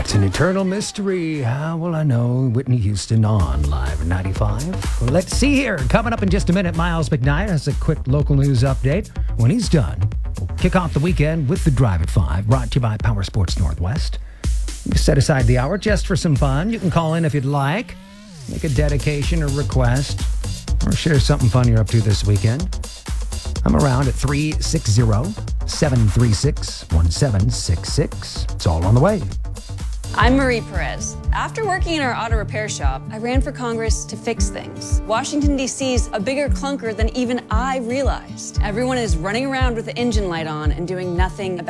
It's an eternal mystery. How will I know? Whitney Houston on Live 95. Well, let's see here. Coming up in just a minute, Miles McKnight has a quick local news update. When he's done, we'll kick off the weekend with the Drive at 5, brought to you by Power Sports Northwest. You set aside the hour just for some fun. You can call in if you'd like, make a dedication or request, or share something fun you're up to this weekend. I'm around at 360-736-1766. It's all on the way. I'm Marie Perez. After working in our auto repair shop, I ran for Congress to fix things. Washington, D.C.'s a bigger clunker than even I realized. Everyone is running around with the engine light on and doing nothing about it.